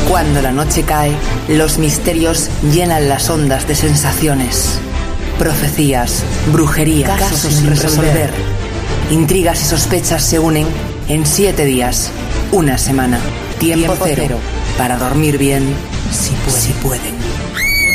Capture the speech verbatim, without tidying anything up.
Cuando la noche cae, los misterios llenan las ondas de sensaciones. Profecías, brujería, casos, casos sin resolver. resolver. Intrigas y sospechas se unen en siete días, una semana. Tiempo, Tiempo cero. cero. Para dormir bien, si pueden. Si pueden.